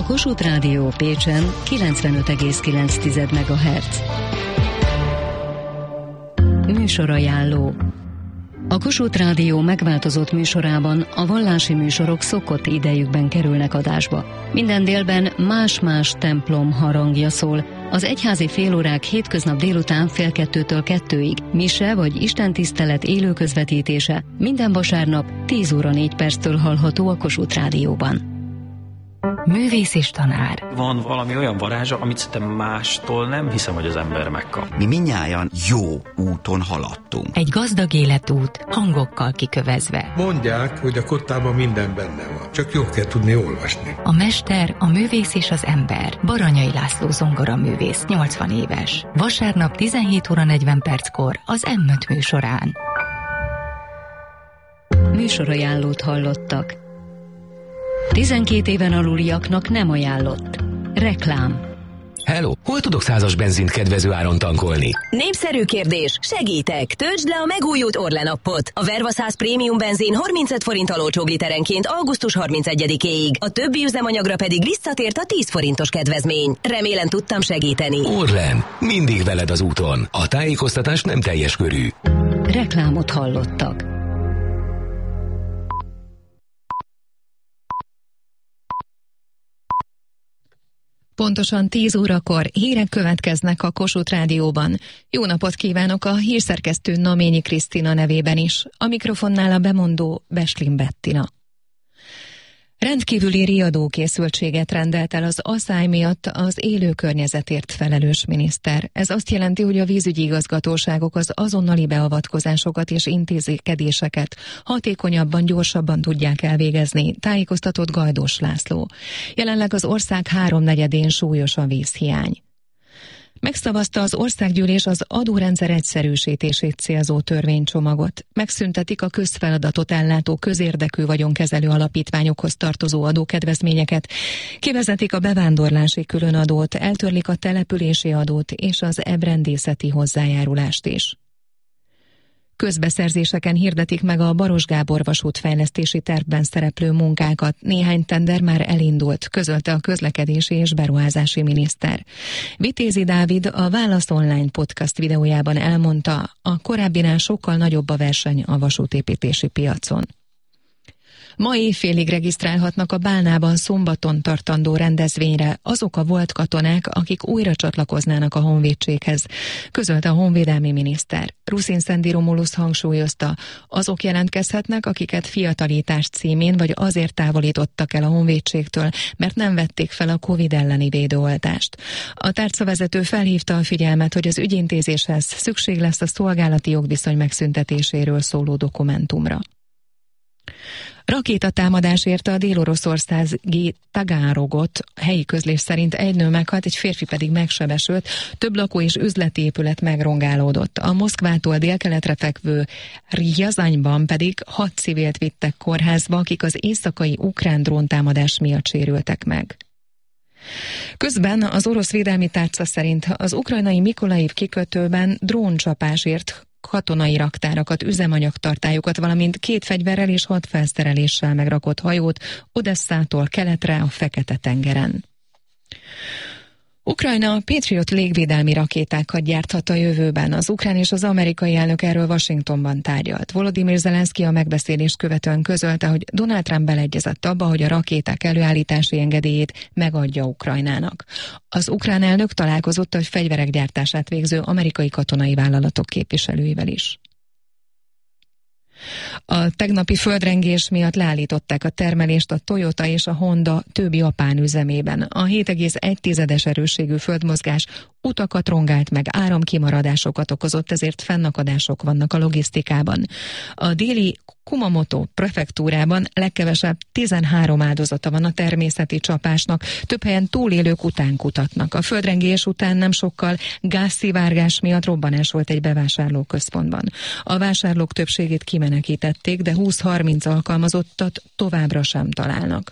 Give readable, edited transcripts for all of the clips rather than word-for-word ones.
Kossuth Rádió Pécsen 95,9 MHz. Műsorajánló. A Kossuth Rádió megváltozott műsorában a vallási műsorok szokott idejükben kerülnek adásba. Minden délben más-más templom harangja szól. Az egyházi félórák hétköznap délután 1:30-től 2-ig, mise vagy istentisztelet élő közvetítése minden vasárnap 10:04 hallható a Kossuth Rádióban. Művész és tanár. Van valami olyan varázsa, amit szerintem mástól nem hiszem, hogy az ember megkap. Mi mindnyájan jó úton haladtunk. Egy gazdag életút, hangokkal kikövezve. Mondják, hogy a kottában minden benne van. Csak jól kell tudni olvasni. A mester, a művész és az ember. Baranyai László zongoraművész, 80 éves. Vasárnap 17:40 az M5 műsorán. Műsorajánlót hallottak. 12 éven aluliaknak nem ajánlott. Reklám. Hello, hol tudok 100-as benzint kedvező áron tankolni? Népszerű kérdés, segítek! Töltsd le a megújult Orlen appot. A Verva 100 prémium benzin 35 forinttal olcsóbb literenként augusztus 31-éig. A többi üzemanyagra pedig visszatért a 10 forintos kedvezmény. Remélem tudtam segíteni. Orlen, mindig veled az úton. A tájékoztatás nem teljes körű. Reklámot hallottak. Pontosan 10 órakor hírek következnek a Kossuth Rádióban. Jó napot kívánok a hírszerkesztő Naményi Krisztina nevében is. A mikrofonnál a bemondó Beslin Bettina. Rendkívüli riadókészültséget rendelt el az aszály miatt az élő környezetért felelős miniszter. Ez azt jelenti, hogy a vízügyi igazgatóságok az azonnali beavatkozásokat és intézkedéseket hatékonyabban, gyorsabban tudják elvégezni, tájékoztatott Gajdós László. Jelenleg az ország 3/4-én súlyos a vízhiány. Megszavazta az országgyűlés az adórendszer egyszerűsítését célzó törvénycsomagot. Megszüntetik a közfeladatot ellátó közérdekű vagyonkezelő alapítványokhoz tartozó adókedvezményeket, kivezetik a bevándorlási különadót, eltörlik a települési adót és az ebrendészeti hozzájárulást is. Közbeszerzéseken hirdetik meg a Baros Gábor vasútfejlesztési tervben szereplő munkákat. Néhány tender már elindult, közölte a közlekedési és beruházási miniszter. Vitézi Dávid a Válasz Online podcast videójában elmondta, a korábbinál sokkal nagyobb a verseny a vasútépítési piacon. Ma éjfélig regisztrálhatnak a Bálnában szombaton tartandó rendezvényre azok a volt katonák, akik újra csatlakoznának a honvédséghez, közölte a honvédelmi miniszter. Ruszin Szendi Romulusz hangsúlyozta, azok jelentkezhetnek, akiket fiatalítás címén vagy azért távolítottak el a honvédségtől, mert nem vették fel a Covid elleni védőoltást. A tárcavezető felhívta a figyelmet, hogy az ügyintézéshez szükség lesz a szolgálati jogviszony megszüntetéséről szóló dokumentumra. Rakétatámadás érte a dél-oroszországi Tagárogot. Helyi közlés szerint egy nő meghalt, egy férfi pedig megsebesült, több lakó és üzleti épület megrongálódott. A Moszkvától délkeletre fekvő Rjazanyban pedig 6 civilt vittek kórházba, akik az éjszakai ukrán dróntámadás miatt sérültek meg. Közben az orosz védelmi tárca szerint az ukrajnai Mikolaiv kikötőben dróncsapásért katonai raktárakat, üzemanyagtartályokat, valamint 2 fegyverrel és 6 felszereléssel megrakott hajót Odesszától keletre a Fekete-tengeren. Ukrajna Patriot légvédelmi rakétákat gyárthat a jövőben. Az ukrán és az amerikai elnök erről Washingtonban tárgyalt. Volodymyr Zelenszky a megbeszélést követően közölte, hogy Donald Trump beleegyezett abba, hogy a rakéták előállítási engedélyét megadja Ukrajnának. Az ukrán elnök találkozott a fegyverek gyártását végző amerikai katonai vállalatok képviselőivel is. A tegnapi földrengés miatt leállították a termelést a Toyota és a Honda több japán üzemében. A 7,1 erősségű földmozgás utakat rongált meg, áramkimaradásokat okozott, ezért fennakadások vannak a logisztikában. A déli Kumamoto prefektúrában legkevesebb 13 áldozata van a természeti csapásnak, több helyen túlélők után kutatnak. A földrengés után nem sokkal gázszivárgás miatt robbanás volt egy bevásárlóközpontban. A vásárlók többségét kimenekítették, de 20-30 alkalmazottat továbbra sem találnak.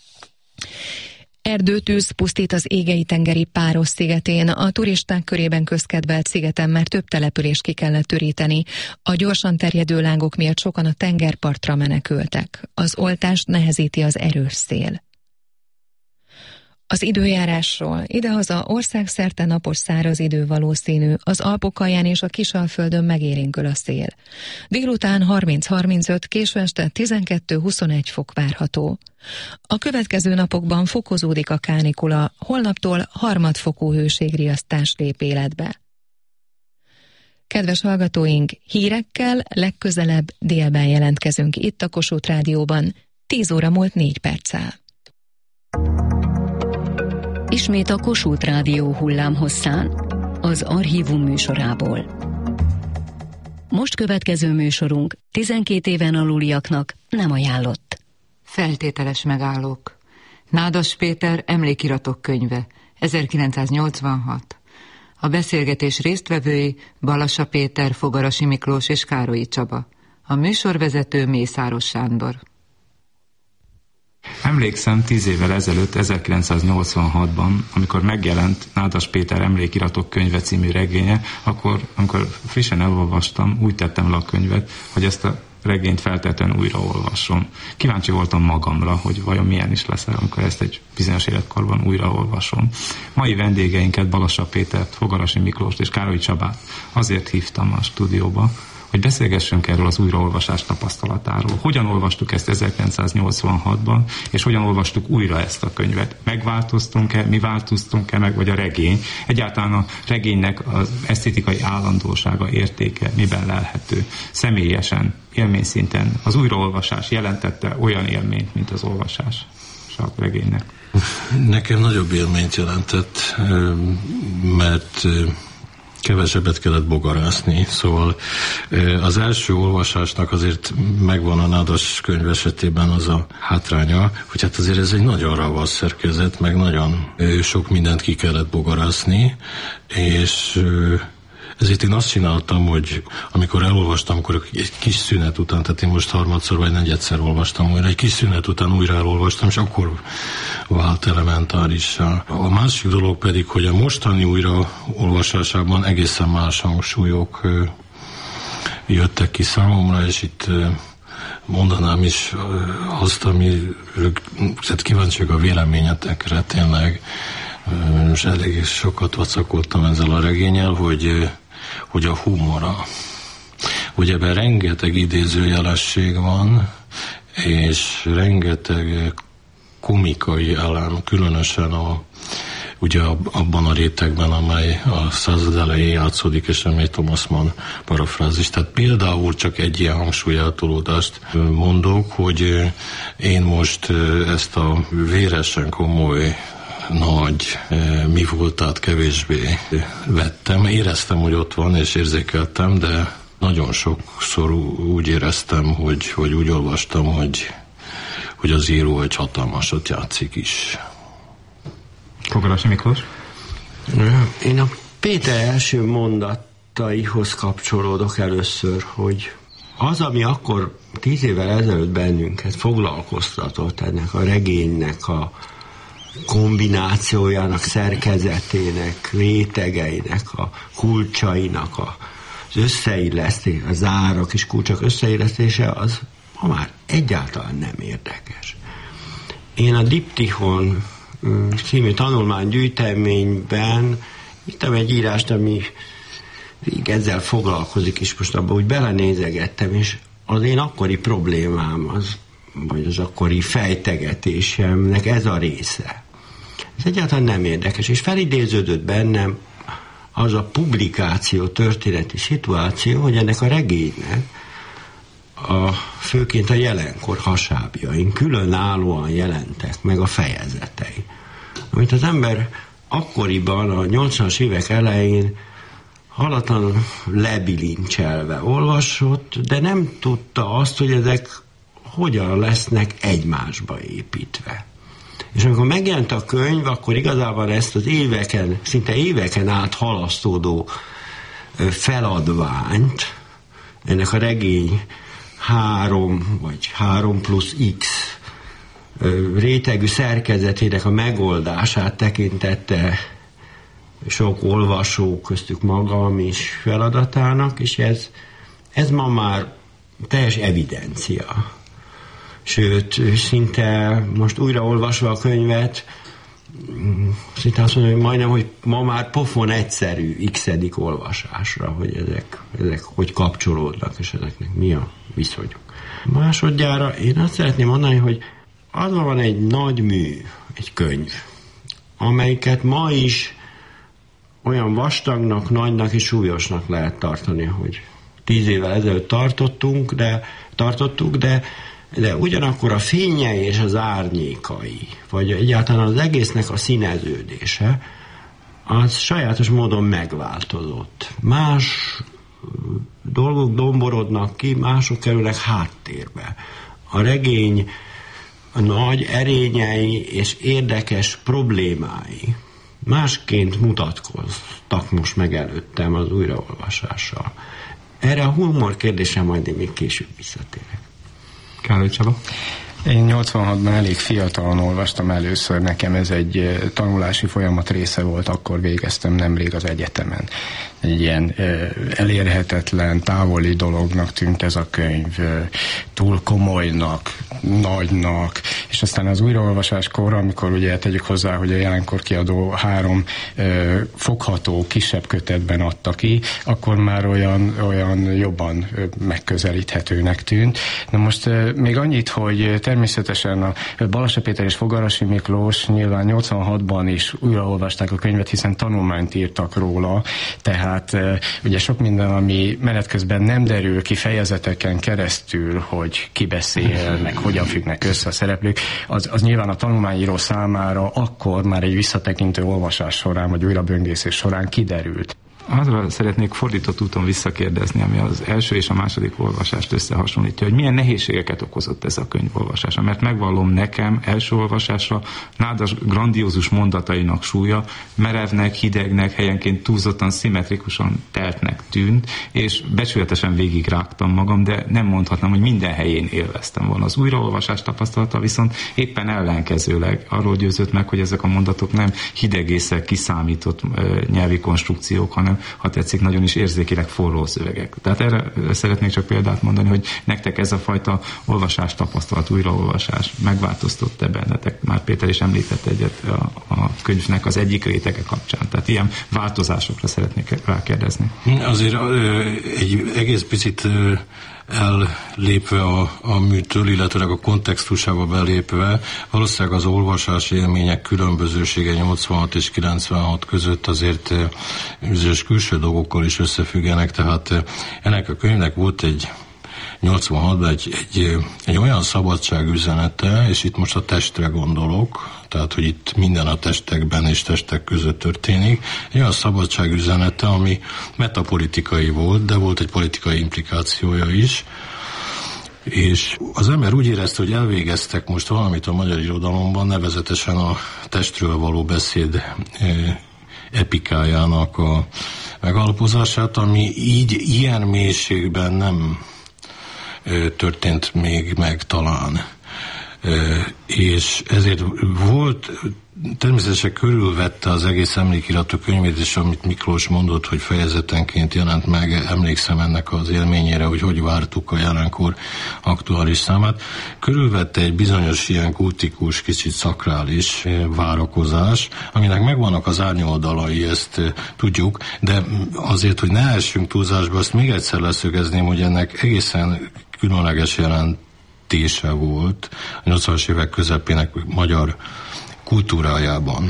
Erdőtűz pusztít az Égei-tengeri Páros szigetén. A turisták körében közkedvelt szigeten már több települést ki kellett töríteni. A gyorsan terjedő lángok miatt sokan a tengerpartra menekültek. Az oltást nehezíti az erős szél. Az időjárásról. Idehaza országszerte napos száraz idő valószínű, az Alpokalján és a Kisalföldön megérinkül a szél. Délután 30-35, késő este 12-21 fok várható. A következő napokban fokozódik a kánikula, holnaptól harmadfokú hőségriasztás lép életbe. Kedves hallgatóink, hírekkel legközelebb délben jelentkezünk itt a Kossuth Rádióban, 10 óra múlt 4 perccel. Ismét a Kossuth Rádió hullámhosszán, az Archívum műsorából. Most következő műsorunk 12 éven aluliaknak nem ajánlott. Feltételes megállók. Nádas Péter emlékiratok könyve, 1986. A beszélgetés résztvevői Balassa Péter, Fogarasi Miklós és Károlyi Csaba. A műsorvezető Mészáros Sándor. Emlékszem 10 évvel ezelőtt, 1986-ban, amikor megjelent Nádas Péter emlékiratok könyve című regénye, amikor frissen elolvastam, úgy tettem le a könyvet, hogy ezt a regényt feltétlenül újraolvasom. Kíváncsi voltam magamra, hogy vajon milyen is lesz, amikor ezt egy bizonyos életkorban újraolvasom. Mai vendégeinket, Balassa Pétert, Fogarasi Miklóst és Károlyi Csabát azért hívtam a stúdióba, hogy beszélgessünk erről az újraolvasás tapasztalatáról. Hogyan olvastuk ezt 1986-ban, és hogyan olvastuk újra ezt a könyvet? Megváltoztunk-e, mi változtunk-e meg, vagy a regény? Egyáltalán a regénynek az esztétikai állandósága, értéke miben lelhető? Személyesen, élményszinten az újraolvasás jelentette olyan élményt, mint az olvasás a regénynek? Nekem nagyobb élményt jelentett, mert kevesebbet kellett bogarászni, szóval az első olvasásnak azért megvan a Nádas könyv esetében az a hátránya, hogy hát azért ez egy nagyon ravasz szerkezet, meg nagyon sok mindent ki kellett bogarászni, és ezért én azt csináltam, hogy amikor elolvastam, akkor egy kis szünet után, tehát én most harmadszor vagy negyedszer olvastam újra, egy kis szünet után újra elolvastam, és akkor vált elementárissá. A másik dolog pedig, hogy a mostani újraolvasásában egészen más hangsúlyok jöttek ki számomra, és itt mondanám is azt, tehát kíváncsiak a véleményetekre tényleg, és elég sokat vacakoltam ezzel a regénnyel, hogy a humora. Ugye ebben rengeteg idézőjelesség van, és rengeteg komikai elem, különösen ugye abban a rétegben, amely a század elején játszódik, és amely Thomas Mann parafrázis. Tehát például csak egy ilyen hangsúlyeltolódást mondok, hogy én most ezt a véresen komoly nagy mi voltát kevésbé vettem. Éreztem, hogy ott van, és érzékeltem, de nagyon sokszor úgy éreztem, hogy úgy olvastam, hogy az író egy hatalmasat játszik is. Fogarasi Miklós? Én a Péter első mondataihoz kapcsolódok először, hogy az, ami akkor 10 évvel ezelőtt bennünket foglalkoztatott, ennek a regénynek a kombinációjának, szerkezetének, rétegeinek, a kulcsainak, az összeillesztés, a zárak és kulcsok összeillesztése, az ma már egyáltalán nem érdekes. Én a Diptychon című tanulmánygyűjteményben írtam egy írást, ami ezzel foglalkozik, és most abban úgy belenézegettem, és az én akkori problémám, vagy az akkori fejtegetésemnek ez a része. Ez egyáltalán nem érdekes, és felidéződött bennem az a publikáció történeti szituáció, hogy ennek a regénynek főként a jelenkor hasábjain különállóan jelentek meg a fejezetei. Amit az ember akkoriban, a 80-as évek elején halatlanul lebilincselve olvasott, de nem tudta azt, hogy ezek hogyan lesznek egymásba építve. És amikor megjelent a könyv, akkor igazából ezt az szinte éveken át halasztódó feladványt, ennek a regény 3 vagy 3+X rétegű szerkezetének a megoldását tekintette sok olvasó, köztük magam is feladatának, és ez ma már teljes evidencia. Sőt, szinte most újraolvasva a könyvet, szinte azt mondom, hogy majdnem, hogy ma már pofon egyszerű x-edik olvasásra, hogy ezek hogy kapcsolódnak, és ezeknek mi a viszonyok. Másodjára én azt szeretném mondani, hogy az van egy nagy mű, egy könyv, amelyiket ma is olyan vastagnak, nagynak és súlyosnak lehet tartani, hogy 10 évvel ezelőtt tartottuk, de ugyanakkor a fényei és az árnyékai, vagy egyáltalán az egésznek a színeződése, az sajátos módon megváltozott. Más dolgok domborodnak ki, mások kerülnek háttérbe. A regény a nagy erényei és érdekes problémái másként mutatkoztak most meg előttem az újraolvasással. Erre a humor kérdésre majd én még később visszatérek. Károly Csaba? Én 86-ban elég fiatalon olvastam először, nekem ez egy tanulási folyamat része volt, akkor végeztem nemrég az egyetemen. Egy ilyen elérhetetlen, távoli dolognak tűnt ez a könyv, túl komolynak, nagynak, és aztán az újraolvasáskor, amikor ugye tegyük hozzá, hogy a Jelenkor kiadó 3 fogható, kisebb kötetben adta ki, akkor már olyan jobban megközelíthetőnek tűnt. Na most még annyit, hogy természetesen a Balassa Péter és Fogarasi Miklós nyilván 86-ban is újraolvasták a könyvet, hiszen tanulmányt írtak róla, tehát ugye sok minden, ami menet közben nem derül ki fejezeteken keresztül, hogy ki beszél, meg hogyan függnek össze a szereplők, az nyilván a tanulmányíró számára akkor már egy visszatekintő olvasás során, vagy újraböngészés során kiderült. Arra szeretnék fordított úton visszakérdezni, ami az első és a második olvasást összehasonlítja, hogy milyen nehézségeket okozott ez a könyv olvasása. Mert megvallom, nekem első olvasásra Nádas grandiózus mondatainak súlya merevnek, hidegnek, helyenként túlzottan szimmetrikusan teltnek tűnt, és becsületesen végigrágtam magam, de nem mondhatnám, hogy minden helyén élveztem volna. Az újraolvasás tapasztalata viszont éppen ellenkezőleg arról győzött meg, hogy ezek a mondatok nem hidegészek, kiszámított nyelvi konstrukciók, hanem ha tetszik, nagyon is érzékileg forró szövegek. Tehát erre szeretnék csak példát mondani, hogy nektek ez a fajta olvasás tapasztalat, újraolvasás megváltoztott-e bennetek? Már Péter is említett egyet a könyvnek az egyik rétege kapcsán. Tehát ilyen változásokra szeretnék rákérdezni. Azért egy egész picit ellépve a műtől, illetve a kontextusába belépve, valószínűleg az olvasási élmények különbözősége 86 és 96 között azért bizonyos külső dolgokkal is összefüggenek, tehát ennek a könyvnek volt egy 86-ban egy olyan szabadságüzenete, és itt most a testre gondolok, tehát, hogy itt minden a testekben és testek között történik, egy olyan szabadságüzenete, ami metapolitikai volt, de volt egy politikai implikációja is, és az ember úgy érezte, hogy elvégeztek most valamit a magyar irodalomban, nevezetesen a testről való beszéd epikájának a megalapozását, ami így ilyen mélységben nem történt még meg talán. És ezért volt, természetesen körülvette az egész emlékiratok könyvét, és amit Miklós mondott, hogy fejezetenként jelent meg, emlékszem ennek az élményére, hogy vártuk a Jelenkor aktuális számát. Körülvette egy bizonyos ilyen kultikus, kicsit szakrális várakozás, aminek megvannak az árnyoldalai, ezt tudjuk, de azért, hogy ne essünk túlzásba, azt még egyszer leszögezném, hogy ennek egészen különleges jelentése volt a 80-as évek közepének magyar kultúrájában.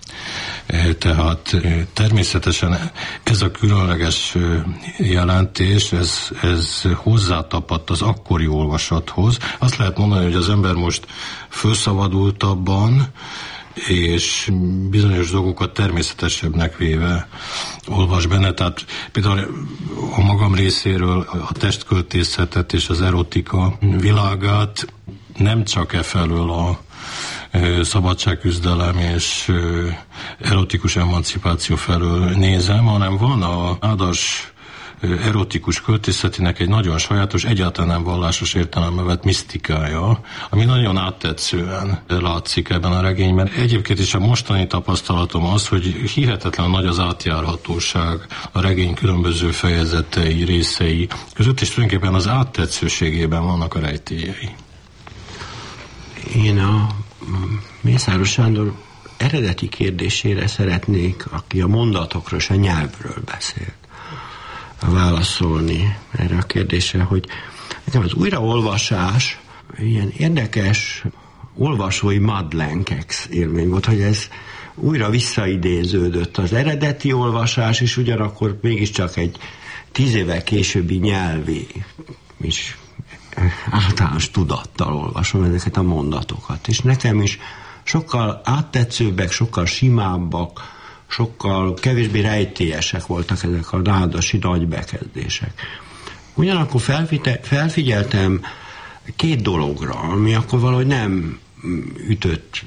Tehát természetesen ez a különleges jelentés, ez hozzátapadt az akkori olvasathoz. Azt lehet mondani, hogy az ember most felszabadultabban, és bizonyos dolgokat természetesebbnek véve olvas benne. Tehát például a magam részéről a testköltészetet és az erotika világát nem csak felől a szabadságküzdelem és erotikus emancipáció felől nézem, hanem van a Nádas erotikus költészetének egy nagyon sajátos, egyáltalán nem vallásos értelembe vett misztikája, ami nagyon áttetszően látszik ebben a regényben. Egyébként is a mostani tapasztalatom az, hogy hihetetlen nagy az átjárhatóság a regény különböző fejezetei, részei között, és tulajdonképpen az áttetszőségében vannak a rejtélyei. Én a Mészáros Sándor eredeti kérdésére szeretnék, aki a mondatokról és a nyelvről beszélt, válaszolni erre a kérdésre, hogy nekem az újraolvasás ilyen érdekes olvasói Madlenkex élmény volt, hogy ez újra visszaidéződött az eredeti olvasás, és ugyanakkor mégiscsak egy 10 évvel későbbi nyelvi és általános tudattal olvasom ezeket a mondatokat. És nekem is sokkal áttetszőbbek, sokkal simábbak, sokkal kevésbé rejtélyesek voltak ezek a nádasi nagy bekezdések. Ugyanakkor felfigyeltem 2 dologra, ami akkor valahogy nem ütött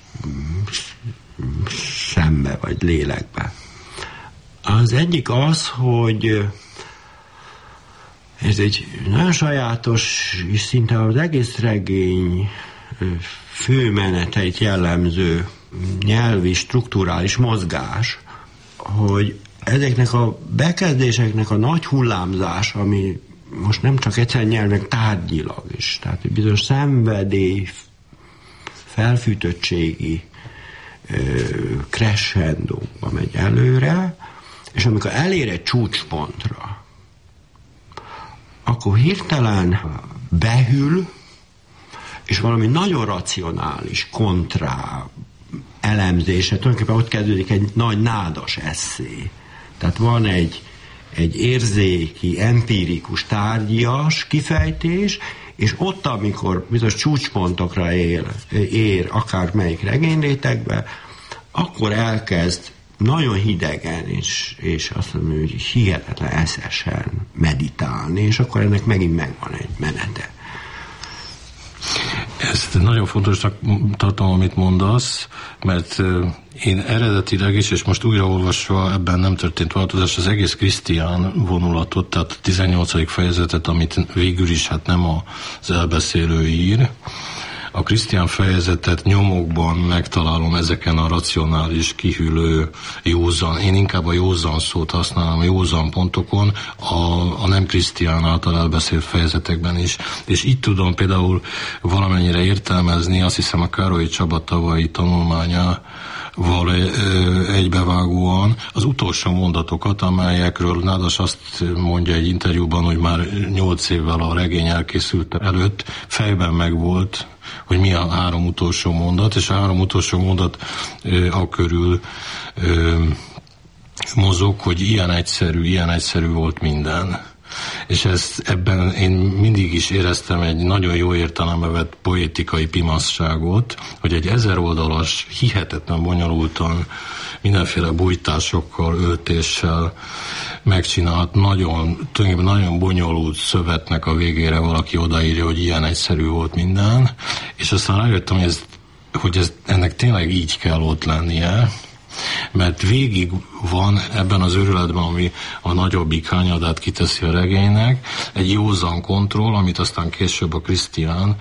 szembe vagy lélekbe. Az egyik az, hogy ez egy nagyon sajátos, és szinte az egész regény főmeneteit jellemző nyelvi, strukturális mozgás, hogy ezeknek a bekezdéseknek a nagy hullámzás, ami most nem csak egyszerűen nyelvnek tárgyilag is, tehát egy bizonyos szenvedély, felfűtöttségi crescendóba megy előre, és amikor elér egy csúcspontra, akkor hirtelen behűl, és valami nagyon racionális kontrá elemzése, tulajdonképpen ott kezdődik egy nagy nádas esszé. Tehát van egy érzéki, empirikus, tárgyias kifejtés, és ott, amikor bizonyos csúcspontokra ér akármelyik regényrétegbe, akkor elkezd nagyon hidegen, és azt mondom, hogy hihetetlen eszesen meditálni, és akkor ennek megint megvan egy menete. Ezt nagyon fontosnak tartom, amit mondasz, mert én eredetileg is, és most újraolvasva ebben nem történt változás, az egész Krisztián vonulatot, tehát a 18. fejezetet, amit végül is hát nem az elbeszélő ír, a Krisztián fejezetet nyomokban megtalálom ezeken a racionális, kihűlő, józan, én inkább a józan szót használom, a józan pontokon, a nem Krisztián által elbeszélt fejezetekben is. És itt tudom például valamennyire értelmezni, azt hiszem a Károlyi Csaba tavalyi tanulmányával egybevágóan az utolsó mondatokat, amelyekről Nádas azt mondja egy interjúban, hogy már 8 évvel a regény elkészült előtt fejben megvolt, hogy mi a 3 utolsó mondat, és a 3 utolsó mondat akörül mozog, hogy ilyen egyszerű volt minden. És ebben én mindig is éreztem egy nagyon jó értelembe vett poétikai pimaszságot, hogy egy 1000 oldalas, hihetetlen bonyolultan, mindenféle bújtásokkal, öltéssel megcsinált, tulajdonképpen nagyon bonyolult szövetnek a végére valaki odaírja, hogy ilyen egyszerű volt minden, és aztán rájöttem, hogy ennek tényleg így kell ott lennie, mert végig van ebben az őrületben, ami a nagyobbik hányadát kiteszi a regénynek, egy józan kontroll, amit aztán később a Krisztián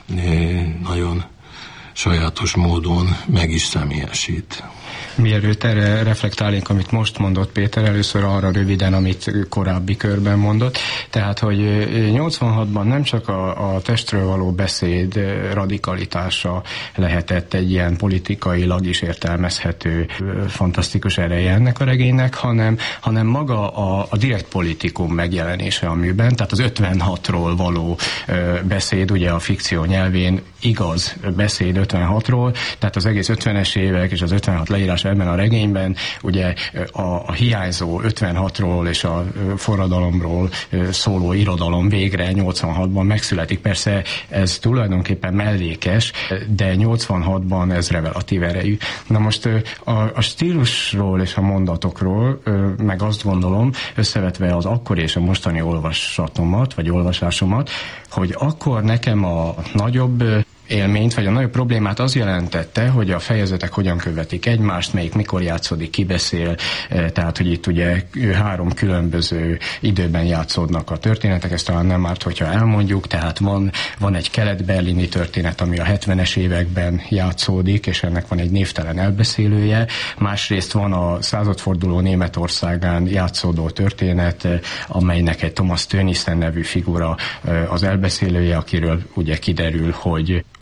nagyon sajátos módon meg is személyesít. Mielőtt erre reflektálnék, amit most mondott Péter, először arra röviden, amit korábbi körben mondott. Tehát, hogy 86-ban nem csak a testről való beszéd radikalitása lehetett egy ilyen politikailag is értelmezhető fantasztikus ereje ennek a regénynek, hanem maga a direkt politikum megjelenése a műben, tehát az 56-ról való beszéd, ugye a fikció nyelvén igaz beszéd 56-ról, tehát az egész 50-es évek és az 56 leírás ebben a regényben, ugye a hiányzó 56-ról és a forradalomról szóló irodalom végre 86-ban megszületik. Persze ez tulajdonképpen mellékes, de 86-ban ez revelatív erejű. Na most a stílusról és a mondatokról, meg azt gondolom, összevetve az akkori és a mostani olvasatomat, vagy olvasásomat, hogy akkor nekem a nagyobb élményt, vagy a nagyobb problémát az jelentette, hogy a fejezetek hogyan követik egymást, melyik mikor játszódik, ki beszél, tehát, hogy itt ugye 3 különböző időben játszódnak a történetek, ezt talán nem árt, hogyha elmondjuk, tehát van egy kelet-berlini történet, ami a 70-es években játszódik, és ennek van egy névtelen elbeszélője, másrészt van a századforduló Németországán játszódó történet, amelynek egy Thomas Tönnissen nevű figura az elbeszélője, akiről ugye kiderül, hogy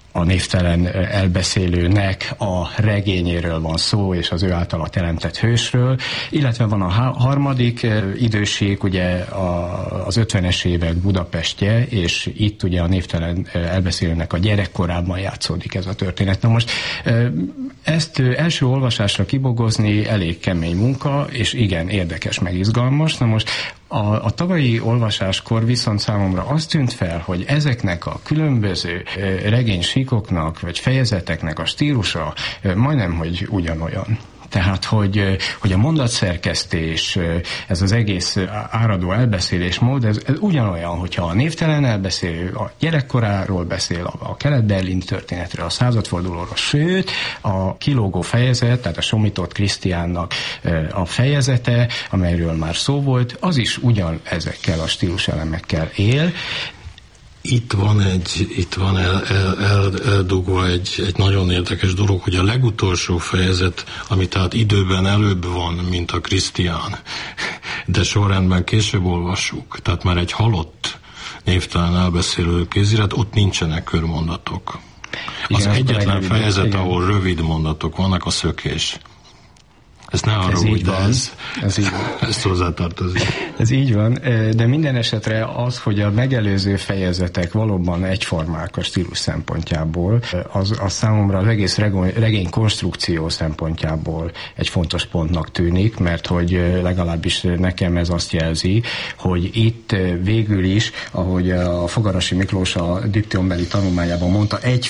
a névtelen elbeszélőnek a regényéről van szó, és az ő általa teremtett hősről, illetve van a harmadik időség, ugye az 50-es évek Budapestje, és itt ugye a névtelen elbeszélőnek a gyerekkorában játszódik ez a történet. Na most ezt első olvasásra kibogozni elég kemény munka, és igen, érdekes, meg izgalmas. Na most a tavalyi olvasáskor viszont számomra azt tűnt fel, hogy ezeknek a különböző regénysíkoknak, vagy fejezeteknek a stílusa majdnem, hogy ugyanolyan. Tehát, hogy a mondatszerkesztés, ez az egész áradó elbeszélésmód, ez ugyanolyan, hogyha a névtelen elbeszélő a gyerekkoráról beszél, a kelet-berlini történetről, a századfordulóról, sőt, a kilógó fejezet, tehát a Somitott Krisztiánnak a fejezete, amelyről már szó volt, az is ugyan ezekkel a stíluselemekkel él. Itt van eldugva egy nagyon érdekes dolog, hogy a legutolsó fejezet, ami tehát időben előbb van, mint a Krisztián, de sorrendben később olvassuk, tehát már egy halott névtelen elbeszélő kézirat, ott nincsenek körmondatok. Az igen, egyetlen fejezet, igen, ahol rövid mondatok vannak, a Szökés. Ez ne arra úgy, de ez hozzátartozik. Ez így van, de minden esetre az, hogy a megelőző fejezetek valóban egyformák a stílus szempontjából, az számomra az egész regény konstrukció szempontjából egy fontos pontnak tűnik, mert hogy legalábbis nekem ez azt jelzi, hogy itt végül is, ahogy a Fogarasi Miklós a diplombeli tanulmányában mondta, egy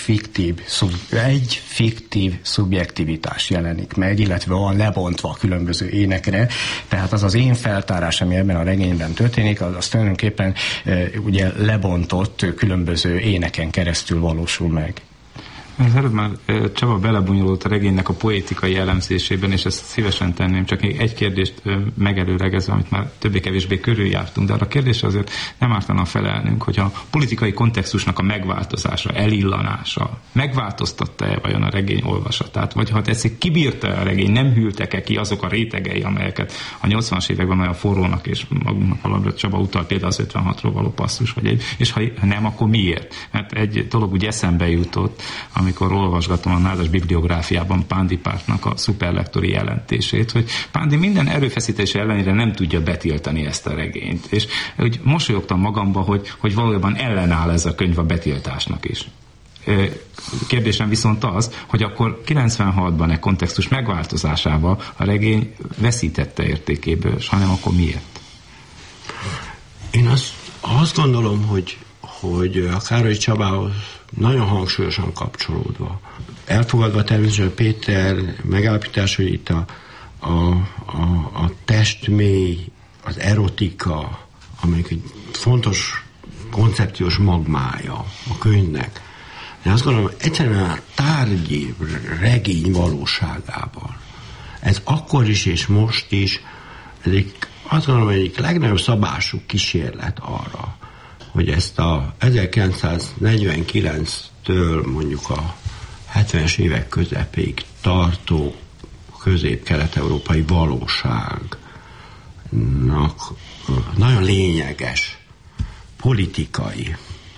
fiktív szubjektivitás jelenik meg, illetve van lebontva a különböző énekre, tehát az én feltárás, ami ebben a regényben történik, az tulajdonképpen ugye lebontott különböző éneken keresztül valósul meg. Az előbb már Csaba belebonyolult a regénynek a poétikai elemzésében, és ezt szívesen tenném, csak még egy kérdést megelőlegezve, amit már többé-kevésbé körüljártunk, de arra a kérdésre azért nem ártana felelnünk, hogy a politikai kontextusnak a megváltozása, elillanása megváltoztatta-e vajon a regény olvasatát, vagy ha tetszik, kibírta a regény, nem hűltek-e ki azok a rétegei, amelyeket a 80-as években olyan forrónak és magunknak valamit Csaba utal, például az 56-ról való passzus, és ha nem, akkor miért? Mert egy dolog úgy eszembe jutott, amikor olvasgatom a Nádas bibliográfiában Pándi Pártnak a szuperlektori jelentését, hogy Pándi minden erőfeszítése ellenére nem tudja betiltani ezt a regényt. És úgy mosolyogtam magamba, hogy valójában ellenáll ez a könyv a betiltásnak is. Kérdésem viszont az, hogy akkor 96-ban egy kontextus megváltozásával a regény veszítette értékéből, és hanem akkor miért? Én azt gondolom, hogy a Károly Csabához nagyon hangsúlyosan kapcsolódva. Elfogadva természetesen Péter megállapítás, hogy itt a testmély, az erotika, amelyik egy fontos koncepciós magmája a könyvnek. De azt gondolom, egyszerűen a tárgyi regény valóságában. Ez akkor is és most is, azt gondolom, egyik legnagyobb szabású kísérlet arra, hogy ezt a 1949-től mondjuk a 70-es évek közepéig tartó közép-kelet-európai valóságnak nagyon lényeges politikai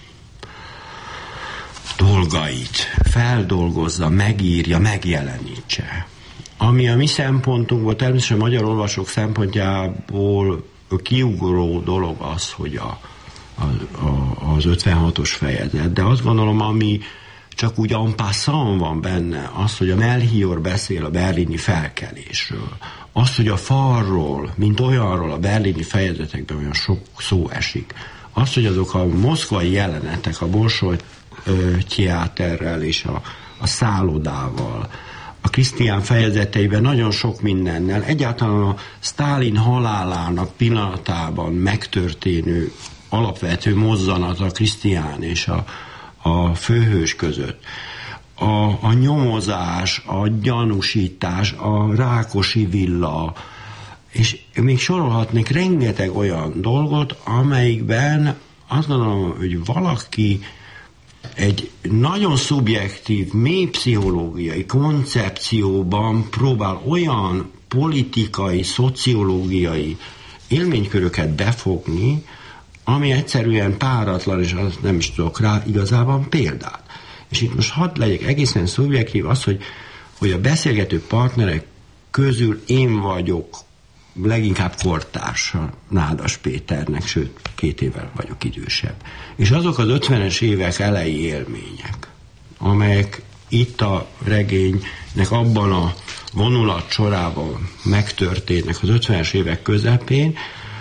dolgait feldolgozza, megírja, megjelenítse. Ami a mi szempontunkból, természetesen a magyar olvasók szempontjából kiugró dolog az, hogy az 56-os fejezet, de azt gondolom, ami csak úgy en passant van benne, az, hogy a Melchior beszél a berlini felkelésről, az, hogy a falról, mint olyanról a berlini fejezetekben olyan sok szó esik, az, hogy azok a moszkvai jelenetek a Bolsoj teáterrel és a szállodával, a Krisztián fejezeteiben nagyon sok mindennel, egyáltalán a Sztálin halálának pillanatában megtörténő alapvető mozzanat a Krisztián és a főhős között. A nyomozás, a gyanúsítás, a Rákosi villa, és még sorolhatnék rengeteg olyan dolgot, amelyikben azt gondolom, hogy valaki egy nagyon szubjektív, mély pszichológiai koncepcióban próbál olyan politikai, szociológiai élményköröket befogni, ami egyszerűen páratlan, és azt nem is tudok rá igazában példát. És itt most hadd legyek egészen szubjektív, az, hogy a beszélgető partnerek közül én vagyok leginkább kortársa Nádas Péternek, sőt 2 évvel vagyok idősebb. És azok az 50-es évek elejé élmények, amelyek itt a regénynek abban a vonulat sorában megtörténnek az 50-es évek közepén,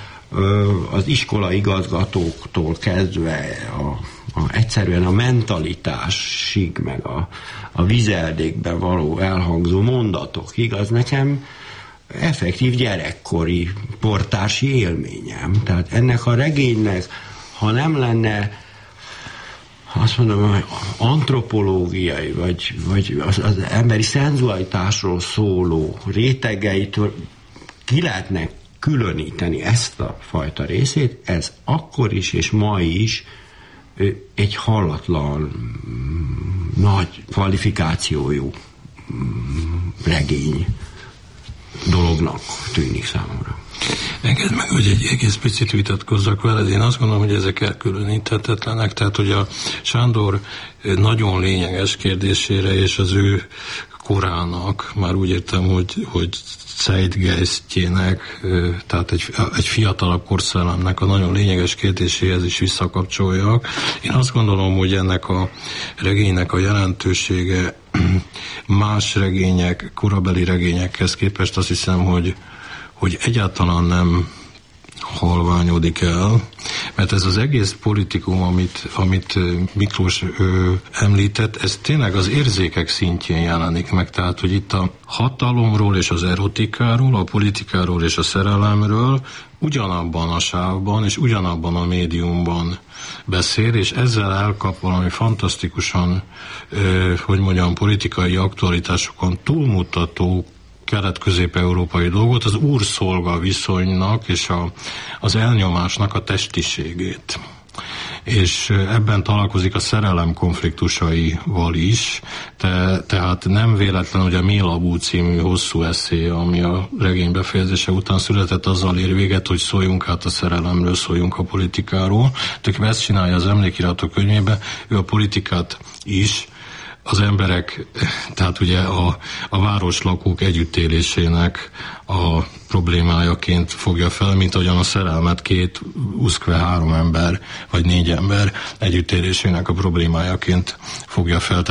az iskola igazgatóktól kezdve egyszerűen a mentalitásig, meg a vizeldékben való elhangzó mondatokig, az nekem effektív gyerekkori portási élményem. Tehát ennek a regénynek, ha nem lenne, azt mondom, hogy antropológiai, vagy az emberi szenzualitásról szóló rétegeitől ki lehetne különíteni ezt a fajta részét, ez akkor is és ma is egy hallatlan, nagy kvalifikációjú regény dolognak tűnik számomra. Engedd meg, hogy egy egész picit vitatkozzak veled. Én azt gondolom, hogy ezek elkülöníthetetlenek, tehát hogy a Sándor nagyon lényeges kérdésére és az ő korának, már úgy értem, hogy zeitgeistjének, tehát egy fiatalabb korszellemnek a nagyon lényeges kérdéséhez is visszakapcsoljak. Én azt gondolom, hogy ennek a regénynek a jelentősége más regények, korabeli regényekhez képest azt hiszem, hogy egyáltalán nem halványodik el, mert ez az egész politikum, amit Miklós említett, ez tényleg az érzékek szintjén jelenik meg, tehát hogy itt a hatalomról és az erotikáról, a politikáról és a szerelemről ugyanabban a sávban és ugyanabban a médiumban beszél, és ezzel elkap valami fantasztikusan, politikai aktualitásokon túlmutató kelet-közép-európai dolgot, az úr-szolga viszonynak és az elnyomásnak a testiségét. És ebben találkozik a szerelem konfliktusaival is, tehát nem véletlen, hogy a Mélabú című hosszú eszé, ami a regény befejezése után született, azzal ér véget, hogy szóljunk át a szerelemről, szóljunk a politikáról. Tehát ezt csinálja az Emlékiratok könyvében, ő a politikát is, az emberek, tehát ugye a városlakók együttélésének a problémájaként fogja fel, mint ahogyan a szerelmet 2, 3 ember, vagy 4 ember együttélésének a problémájaként fogja fel.